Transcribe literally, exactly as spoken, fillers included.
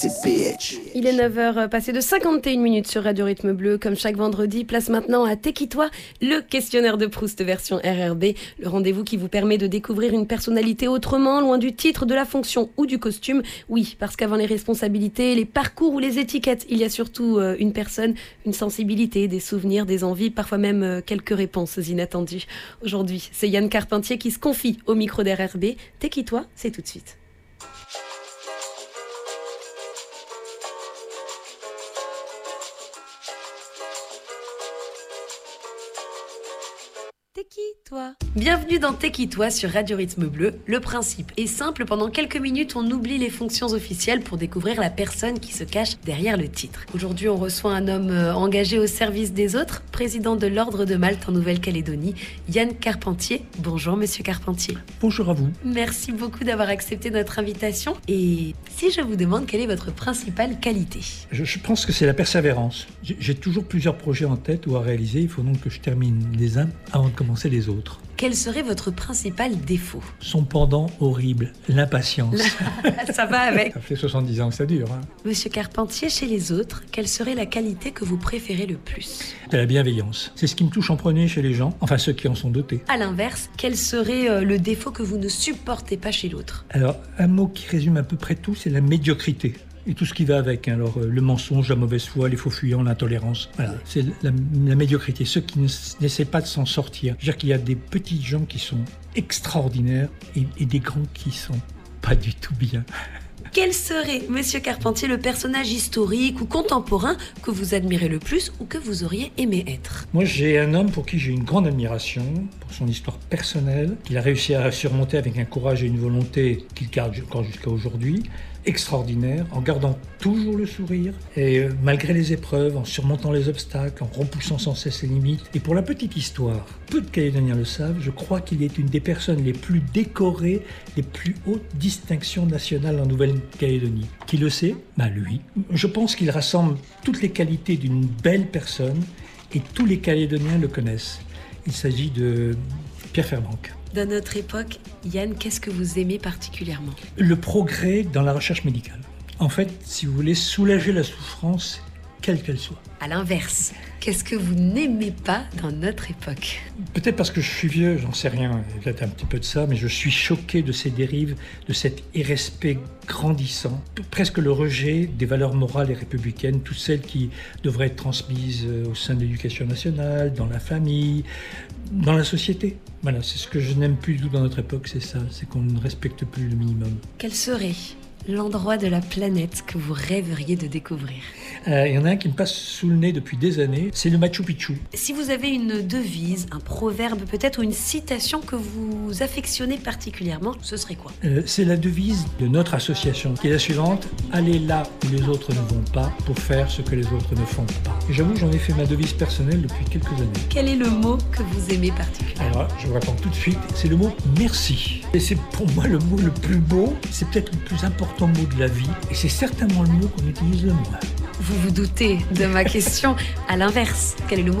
Il est neuf heures passées de cinquante et une minutes sur Radio Rythme Bleu. Comme chaque vendredi, place maintenant à T'es qui toi, le questionnaire de Proust version R R B. Le rendez-vous qui vous permet de découvrir une personnalité autrement, loin du titre, de la fonction ou du costume. Oui, parce qu'avant les responsabilités, les parcours ou les étiquettes, il y a surtout euh, une personne, une sensibilité, des souvenirs, des envies, parfois même euh, quelques réponses inattendues. Aujourd'hui, c'est Yann Carpentier qui se confie au micro d'R R B. T'es qui toi, c'est tout de suite. T'es qui, toi ? Bienvenue dans T'es qui, toi sur Radio Rythme Bleu. Le principe est simple, pendant quelques minutes, on oublie les fonctions officielles pour découvrir la personne qui se cache derrière le titre. Aujourd'hui, on reçoit un homme engagé au service des autres, président de l'Ordre de Malte en Nouvelle-Calédonie, Yann Carpentier. Bonjour, monsieur Carpentier. Bonjour à vous. Merci beaucoup d'avoir accepté notre invitation. Et si je vous demande quelle est votre principale qualité ? Je, je pense que c'est la persévérance. J'ai, j'ai toujours plusieurs projets en tête ou à réaliser. Il faut donc que je termine les uns avant de commencer les autres. Quel serait votre principal défaut ? Son pendant horrible, l'impatience. Ça va avec. Ça fait soixante-dix ans que ça dure. Hein. Monsieur Carpentier, chez les autres, quelle serait la qualité que vous préférez le plus ? C'est la bienveillance. C'est ce qui me touche en premier chez les gens, enfin ceux qui en sont dotés. À l'inverse, quel serait euh, le défaut que vous ne supportez pas chez l'autre ? Alors, un mot qui résume à peu près tout, c'est la médiocrité. Et tout ce qui va avec, hein. Alors euh, le mensonge, la mauvaise foi, les faux fuyants, l'intolérance. Voilà, c'est la, la médiocrité, ceux qui ne, n'essaient pas de s'en sortir. Je veux dire qu'il y a des petits gens qui sont extraordinaires et, et des grands qui sont pas du tout bien. Quel serait, monsieur Carpentier, le personnage historique ou contemporain que vous admirez le plus ou que vous auriez aimé être ? Moi, j'ai un homme pour qui j'ai une grande admiration, pour son histoire personnelle, qu'il a réussi à surmonter avec un courage et une volonté qu'il garde encore jusqu'à aujourd'hui, extraordinaire, en gardant toujours le sourire, et euh, malgré les épreuves, en surmontant les obstacles, en repoussant sans cesse les limites. Et pour la petite histoire, peu de Calédoniens le savent, je crois qu'il est une des personnes les plus décorées, les plus hautes distinctions nationales en Nouvelle-Calédonie. Qui le sait ? Bah lui. Je pense qu'il rassemble toutes les qualités d'une belle personne, et tous les Calédoniens le connaissent. Il s'agit de Pierre Fairbank. Dans notre époque, Yann, qu'est-ce que vous aimez particulièrement ? Le progrès dans la recherche médicale. En fait, si vous voulez, soulager la souffrance, quelle qu'elle soit. À l'inverse, qu'est-ce que vous n'aimez pas dans notre époque ? Peut-être parce que je suis vieux, j'en sais rien, il y a peut-être un petit peu de ça, mais je suis choqué de ces dérives, de cet irrespect grandissant, presque le rejet des valeurs morales et républicaines, toutes celles qui devraient être transmises au sein de l'éducation nationale, dans la famille, dans la société. Voilà, c'est ce que je n'aime plus du tout dans notre époque, c'est ça, c'est qu'on ne respecte plus le minimum. Quel serait l'endroit de la planète que vous rêveriez de découvrir ? Euh, il y en a un qui me passe sous le nez depuis des années, c'est le Machu Picchu. Si vous avez une devise, un proverbe peut-être, ou une citation que vous affectionnez particulièrement, ce serait quoi ? euh, C'est la devise de notre association, qui est la suivante: allez là où les autres ne vont pas pour faire ce que les autres ne font pas. Et j'avoue, j'en ai fait ma devise personnelle depuis quelques années. Quel est le mot que vous aimez particulièrement ? Alors, je vous réponds tout de suite, c'est le mot merci. Et c'est pour moi le mot le plus beau, c'est peut-être le plus important mot de la vie, et c'est certainement le mot qu'on utilise le moins. Vous vous doutez de ma question. À l'inverse, quel est le mot